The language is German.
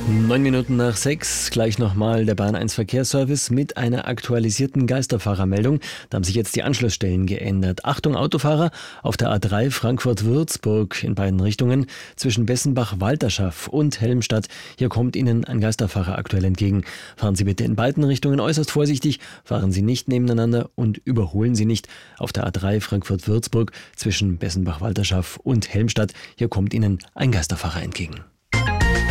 9 Minuten nach 6, gleich nochmal der Bahn 1 Verkehrsservice mit einer aktualisierten Geisterfahrermeldung. Da haben sich jetzt die Anschlussstellen geändert. Achtung Autofahrer, auf der A3 Frankfurt-Würzburg in beiden Richtungen zwischen Bessenbach-Walterschaff und Helmstadt. Hier kommt Ihnen ein Geisterfahrer aktuell entgegen. Fahren Sie bitte in beiden Richtungen äußerst vorsichtig, fahren Sie nicht nebeneinander und überholen Sie nicht. Auf der A3 Frankfurt-Würzburg zwischen Bessenbach-Walterschaff und Helmstadt. Hier kommt Ihnen ein Geisterfahrer entgegen.